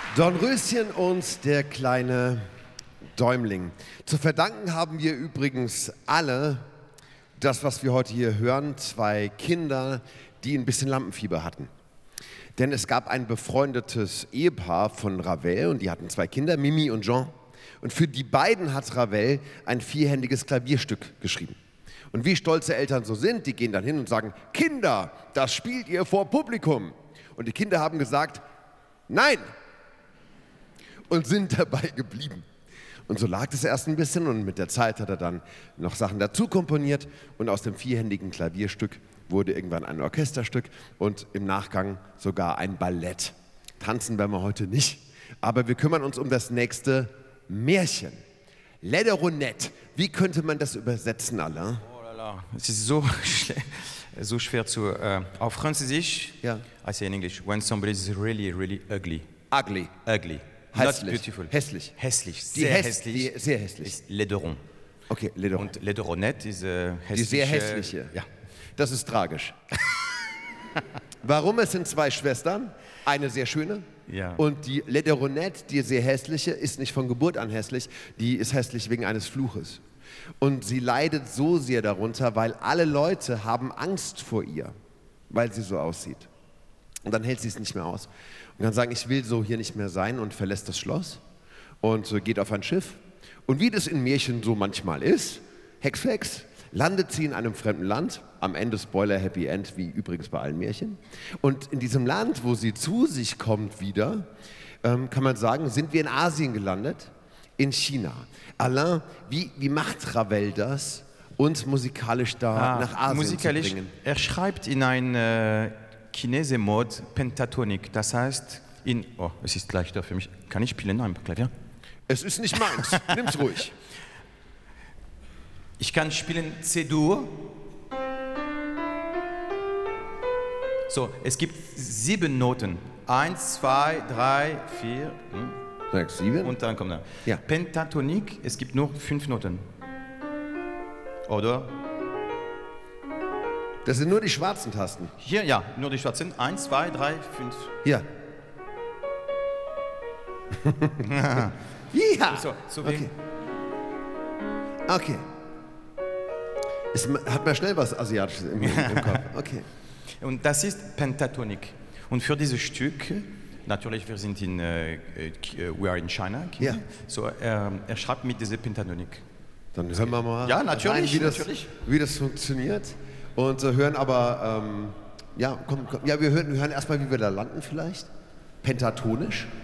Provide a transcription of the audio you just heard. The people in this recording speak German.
Dornröschen und der kleine Däumling. Zu verdanken haben wir übrigens alle das, was wir heute hier hören, zwei Kinder, die ein bisschen Lampenfieber hatten. Denn es gab ein befreundetes Ehepaar von Ravel und die hatten zwei Kinder, Mimi und Jean. Und für die beiden hat Ravel ein vierhändiges Klavierstück geschrieben. Und wie stolze Eltern so sind, die gehen dann hin und sagen, Kinder, das spielt ihr vor Publikum. Und die Kinder haben gesagt, nein! Und sind dabei geblieben. Und so lag es erst ein bisschen und mit der Zeit hat er dann noch Sachen dazu komponiert und aus dem vierhändigen Klavierstück wurde irgendwann ein Orchesterstück und im Nachgang sogar ein Ballett. Tanzen werden wir heute nicht, aber wir kümmern uns um das nächste Märchen. Ledderonnette, wie könnte man das übersetzen, Alain? Oh là là, es ist so schwer zu... auf Französisch, ja. I say in English, when somebody is really, really ugly. Ugly. Ugly. Hässlich. Not beautiful. Hässlich. Hässlich. Sehr hässlich. Sehr hässlich. Ist Lederon. Okay, Lederon. Und Ledderonnette ist hässliche. Die sehr hässliche. Ja. Das ist tragisch. Warum? Es sind zwei Schwestern, eine sehr schöne ja. Und die Ledderonnette, die sehr hässliche, ist nicht von Geburt an hässlich, die ist hässlich wegen eines Fluches. Und sie leidet so sehr darunter, weil alle Leute haben Angst vor ihr, weil sie so aussieht. Und dann hält sie es nicht mehr aus. Und kann sagen, ich will so hier nicht mehr sein und verlässt das Schloss und geht auf ein Schiff. Und wie das in Märchen so manchmal ist, Hex, Hex, landet sie in einem fremden Land, am Ende Spoiler, Happy End, wie übrigens bei allen Märchen. Und in diesem Land, wo sie zu sich kommt wieder, kann man sagen, sind wir in Asien gelandet, in China. Alain, wie macht Ravel das, uns musikalisch da nach Asien musikalisch, zu bringen? Er schreibt in ein Chinese-Mod Pentatonik, das heißt, es ist leichter für mich, kann ich spielen am Klavier? Es ist nicht meins, nimm's ruhig. Ich kann spielen C-Dur. So, es gibt 7 Noten. 1, 2, 3, 4, 6, 7. und dann kommt er. Ja. Pentatonik, es gibt nur 5 Noten. Oder? Das sind nur die schwarzen Tasten. Hier, ja, nur die schwarzen. 1, 2, 3, 5. Hier. Ja. So okay. Okay. Hat man schnell was Asiatisches im Kopf. Okay. Und das ist Pentatonik. Und für dieses Stück, natürlich, wir sind we are in China. Ja. So, er schreibt mit dieser Pentatonik. Dann hören wir mal ja, natürlich, rein, wie das funktioniert. Und hören aber, wir hören erstmal, wie wir da landen vielleicht. Pentatonisch.